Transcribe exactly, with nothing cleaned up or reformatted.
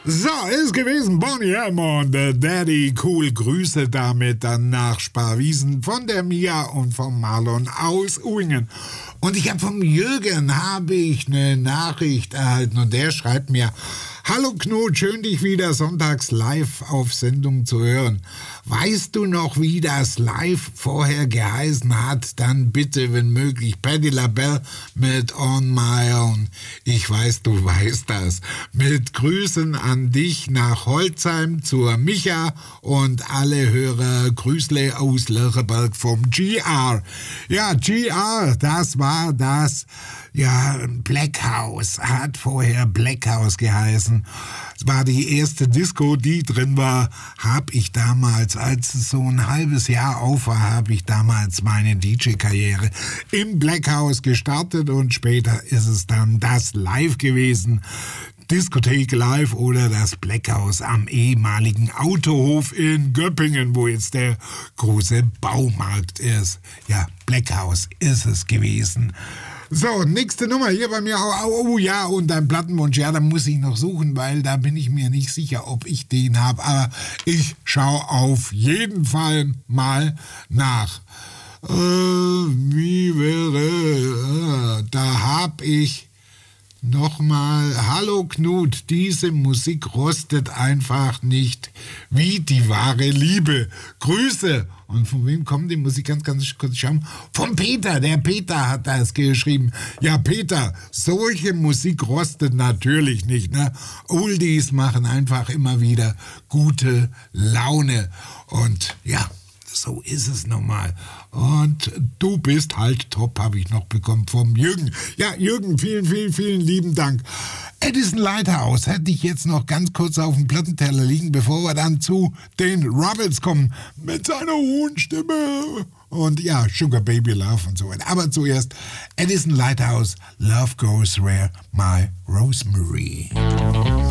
So, ist gewesen Boney M und äh, Daddy Cool. Grüße damit dann nach Sparwiesen von der Mia und vom Marlon aus Uingen. Und ich habe vom Jürgen habe ich eine Nachricht erhalten und der schreibt mir: Hallo Knut, schön dich wieder sonntags live auf Sendung zu hören. Weißt du noch, wie das live vorher geheißen hat? Dann bitte, wenn möglich, Patti LaBelle mit On My Own. Ich weiß, du weißt das. Mit Grüßen an dich nach Holzheim zur Micha und alle Hörer. Grüßle aus Löcheberg vom G R. Ja, G R, das war das, ja, Black House, hat vorher Black House geheißen. Es war die erste Disco, die drin war, habe ich damals, als es so ein halbes Jahr auf war, habe ich damals meine D J-Karriere im Black House gestartet und später ist es dann das Live gewesen. Diskothek Live oder das Black House am ehemaligen Autohof in Göppingen, wo jetzt der große Baumarkt ist. Ja, Black House ist es gewesen. So, nächste Nummer hier bei mir. Oh, oh ja, und ein Plattenwunsch. Ja, da muss ich noch suchen, weil da bin ich mir nicht sicher, ob ich den habe. Aber ich schaue auf jeden Fall mal nach. Äh, wie wäre... Äh, da habe ich... Nochmal, hallo Knut, diese Musik rostet einfach nicht wie die wahre Liebe. Grüße. Und von wem kommt die Musik? Ganz, ganz kurz schauen. Von Peter, der Peter hat das geschrieben. Ja, Peter, solche Musik rostet natürlich nicht, ne? Oldies machen einfach immer wieder gute Laune. Und ja, so ist es nochmal. Und du bist halt top, habe ich noch bekommen vom Jürgen. Ja, Jürgen, vielen, vielen, vielen lieben Dank. Edison Lighthouse hätte ich jetzt noch ganz kurz auf dem Plattenteller liegen, bevor wir dann zu den Roberts kommen. Mit seiner hohen Stimme. Und ja, Sugar Baby Love und so weiter. Aber zuerst Edison Lighthouse, Love Goes Where My Rosemary.